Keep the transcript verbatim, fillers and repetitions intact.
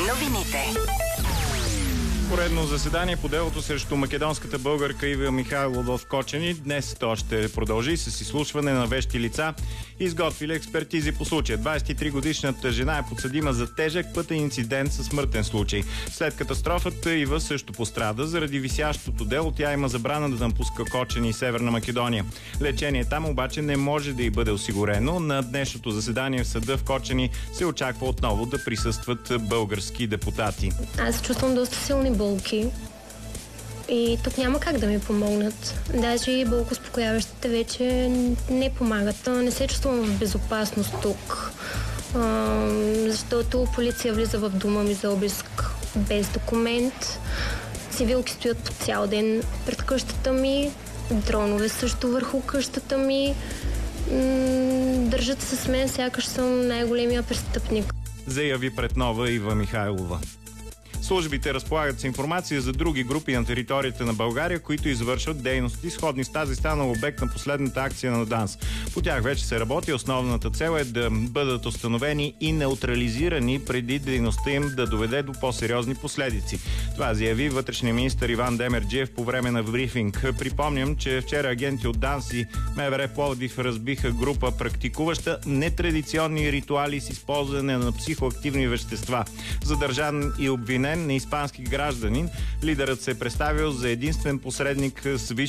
Новините. Поредно заседание по делото срещу македонската българка Ива Михайлова в Кочани. Днес то ще продължи с изслушване на вещи лица, изготвили експертизи по случая. двадесет и три годишната жена е подсъдима за тежък пътен инцидент със смъртен случай. След катастрофата Ива също пострада. Заради висящото дело тя има забрана да напуска Кочани и Северна Македония. Лечение там обаче не може да й бъде осигурено. На днешното заседание в съда в Кочани се очаква отново да присъстват български депутати. Аз чувствам доста силни болки и тук няма как да ми помогнат. Даже и болкоуспокояващите вече не помагат. Не се чувствам в безопасност тук, защото полиция влиза в дома ми за обиск без документ. Цивилки стоят по цял ден пред къщата ми, дронове също върху къщата ми. Държат се с мен, сякаш съм най-големия престъпник. Заяви пред нова Ива Михайлова. Службите разполагат с информация за други групи на територията на България, които извършват дейности, сходни с тази станала обект на последната акция на ДАНС. По тях вече се работи. Основната цел е да бъдат установени и неутрализирани преди дейността им да доведе до по-сериозни последици. Това заяви вътрешния министър Иван Демерджиев по време на брифинг. Припомням, че вчера агенти от ДАНС и МВР Пловдив разбиха група, практикуваща нетрадиционни ритуали с използване на психоактивни вещества. Задържан и обвинен на испански гражданин, лидерът се е представил за единствен посредник с висше